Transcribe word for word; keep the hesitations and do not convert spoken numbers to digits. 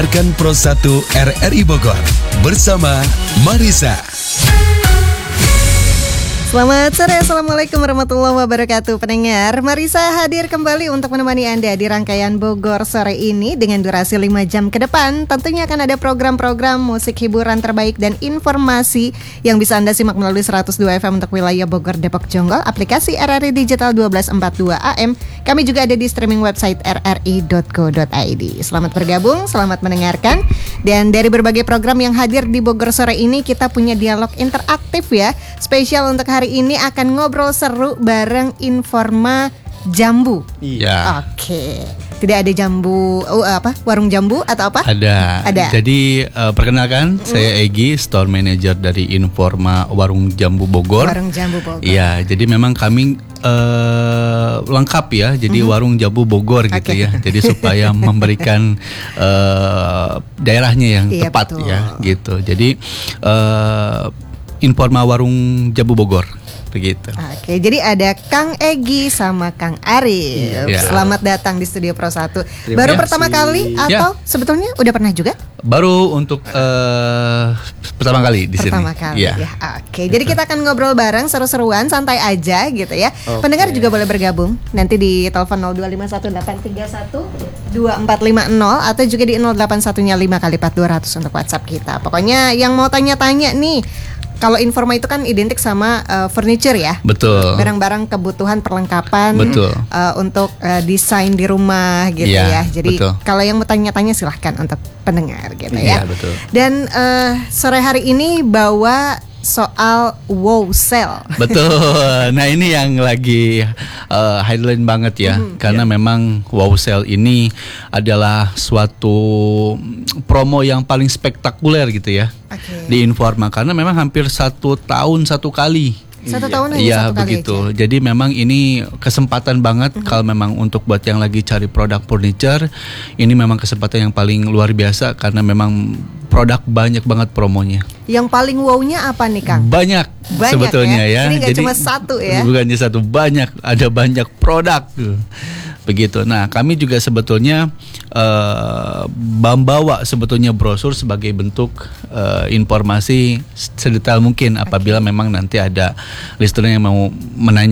Rekan Pro satu R R I Bogor bersama Marisa. Selamat sore, Assalamualaikum warahmatullahi wabarakatuh. Pendengar, Marisa hadir kembali untuk menemani Anda di rangkaian Bogor sore ini dengan durasi lima jam ke depan. Tentunya akan ada program-program musik hiburan terbaik dan informasi yang bisa Anda simak melalui seratus dua F M untuk wilayah Bogor, Depok, Jonggol, aplikasi R R I Digital dua belas empat puluh dua A M. Kami juga ada di streaming website r r i dot co dot i d. Selamat bergabung, selamat mendengarkan. Dan dari berbagai program yang hadir di Bogor sore ini, kita punya dialog interaktif ya. Spesial untuk hari ini akan ngobrol seru bareng Informa Jambu. Iya. Oke. Tidak ada jambu, oh, apa? Warung jambu atau apa? Ada. Ada. Jadi uh, perkenalkan, mm. saya Egi, Store Manager dari Informa Warung Jambu Bogor. Warung Jambu Bogor. Iya. Jadi memang kami uh, lengkap ya. Jadi mm-hmm. Warung Jambu Bogor gitu okay. ya. Jadi supaya memberikan uh, daerahnya yang iya, tepat betul. Ya, gitu. Jadi uh, Informa Warung Jambu Bogor. Begitu. Oke, jadi ada Kang Egi sama Kang Arif. Ya. Selamat datang di Studio Pro satu. Terima Baru kasih. Pertama kali atau ya. Sebetulnya udah pernah juga? Baru untuk uh, pertama kali di pertama sini. Pertama kali ya. ya. Oke, jadi kita akan ngobrol bareng seru-seruan, santai aja gitu ya. Okay. Pendengar juga boleh bergabung nanti di telepon nol dua lima satu delapan tiga satu dua empat lima nol atau juga di nol delapan satu-nya lima kali empat dua ratus untuk WhatsApp kita. Pokoknya yang mau tanya-tanya nih, kalau Informa itu kan identik sama uh, furniture ya. Betul. Barang-barang kebutuhan perlengkapan. Betul. Uh, untuk uh, desain di rumah gitu ya. ya. Jadi betul. Kalau yang mau tanya-tanya silahkan untuk pendengar gitu ya. Iya, betul. Dan uh, sore hari ini bawa soal wow sale. Betul. Nah ini yang lagi uh, highlight banget ya, mm-hmm. karena yeah. memang wow sale ini adalah suatu promo yang paling spektakuler gitu ya okay. di Informa, karena memang hampir satu tahun satu kali. Satu tahun aja Iya satu begitu. kali aja. Jadi memang ini kesempatan banget mm-hmm. kalau memang untuk buat yang lagi cari produk furniture, ini memang kesempatan yang paling luar biasa karena memang produk banyak banget promonya. Yang paling wow-nya apa nih Kang? Banyak, banyak sebetulnya ya. ya. Ini gak Jadi cuma satu ya. Bukannya satu, banyak, ada banyak produk. Begitu. Nah, kami juga sebetulnya uh, membawa sebetulnya brosur sebagai bentuk uh, informasi sedetail mungkin apabila okay. memang nanti ada listener yang mau menanya